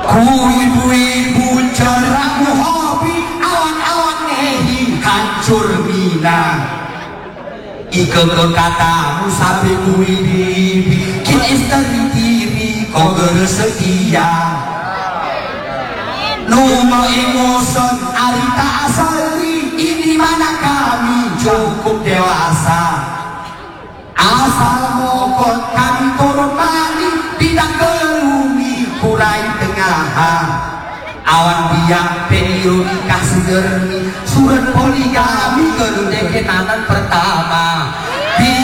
ibu-ibu jaramu hobi awan-awan nehi hancur mina ike katamu sabi bibi kin istri diri koger setia Numa emoson arita asali ini mana kami cukup dewasa asal mokot kami turun mani tidak kelumi kurai tengah awan biak penyu kasih germi surat poligami kerudekenanan pertama